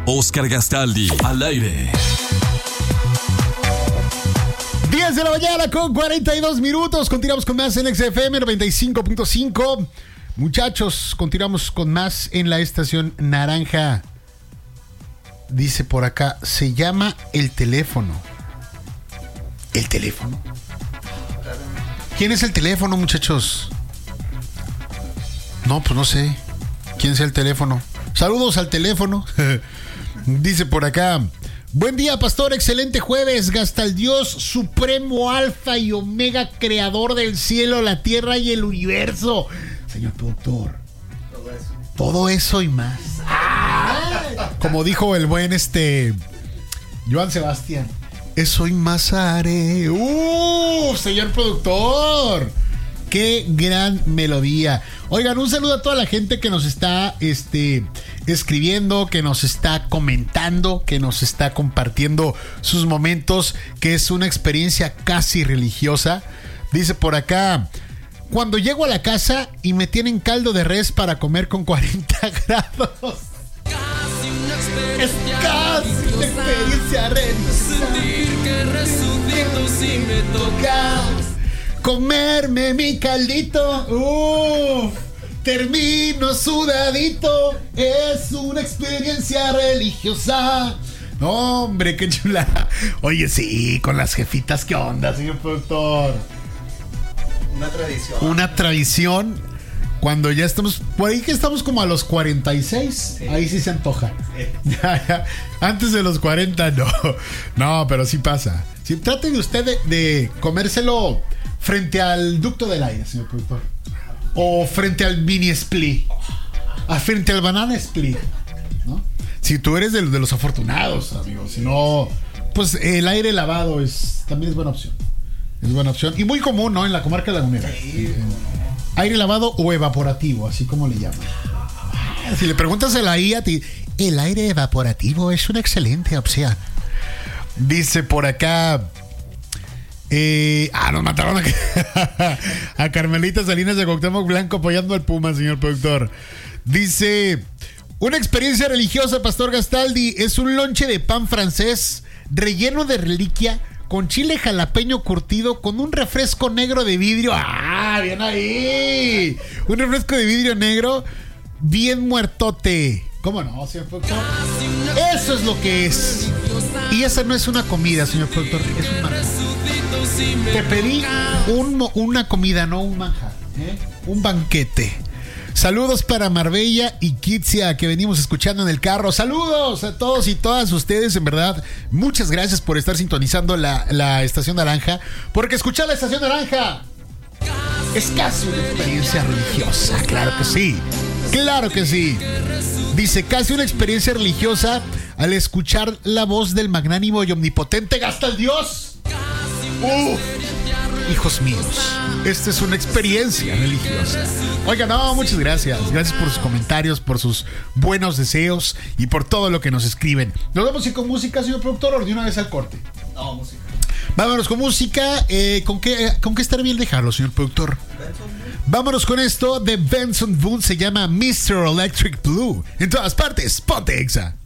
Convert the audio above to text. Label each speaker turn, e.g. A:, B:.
A: Oscar Gastaldi, al aire.
B: 10 de la mañana con 42 minutos. Continuamos con más en XFM 95.5. Muchachos, continuamos con más en la estación naranja. Dice por acá, se llama el teléfono. ¿El teléfono? ¿Quién es el teléfono, muchachos? No, pues no sé. ¿Quién es el teléfono? Saludos al teléfono. Dice por acá, buen día, pastor, excelente jueves. Gastaldios, supremo alfa y omega, creador del cielo, la tierra y el universo. Señor productor, todo eso y más. Como dijo el buen Joan Sebastián, eso y más haré. Señor productor, qué gran melodía. Oigan, un saludo a toda la gente que nos está escribiendo, que nos está comentando, que nos está compartiendo sus momentos, que es una experiencia casi religiosa. Dice por acá, cuando llego a la casa y me tienen caldo de res para comer con 40 grados. Es casi una experiencia religiosa. Que resucito si me toca comerme mi caldito. Termino sudadito. Es una experiencia religiosa. No, hombre, qué chula. Oye, sí, con las jefitas, ¿qué onda, señor productor? Una tradición. Cuando ya estamos, por ahí que estamos como a los 46, sí. Ahí sí se antoja. Sí. Antes de los 40, no. No, pero sí pasa. Sí, trate de usted de comérselo frente al ducto del aire, señor productor. O frente al mini split. Frente al banana split, ¿no? Si tú eres de los afortunados, amigo. Si no, pues el aire lavado también es buena opción. Es buena opción. Y muy común, ¿no? En la comarca lagunera. Sí. Aire lavado o evaporativo, así como le llaman. Si le preguntas a la IA, el aire evaporativo es una excelente opción. Dice por acá, nos mataron a Carmelita Salinas de Cuauhtémoc Blanco apoyando al Puma, señor productor. Dice, una experiencia religiosa, pastor Gastaldi, es un lonche de pan francés relleno de reliquia con chile jalapeño curtido con un refresco negro de vidrio. Bien ahí. Un refresco de vidrio negro bien muertote. ¿Cómo no, señor productor? Eso es lo que es. Y esa no es una comida, señor productor, es un manjar. Te pedí una comida, no un manjar, un banquete. Saludos para Marbella y Kitsia, que venimos escuchando en el carro. Saludos a todos y todas ustedes, en verdad. Muchas gracias por estar sintonizando la Estación Naranja, porque escuchar la Estación Naranja es casi una experiencia religiosa. Claro que sí, claro que sí. Dice, casi una experiencia religiosa al escuchar la voz del magnánimo y omnipotente Gastaldios. Hijos míos, esta es una experiencia religiosa. Oiga, no, muchas gracias. Gracias por sus comentarios, por sus buenos deseos y por todo lo que nos escriben. Nos vamos a ir con música, señor productor, o de una vez al corte. No, música. Vámonos con música. ¿Con qué estaría bien dejarlo, señor productor? Vámonos con esto de Benson Boone. Se llama Mr. Electric Blue. En todas partes, ponte Exa.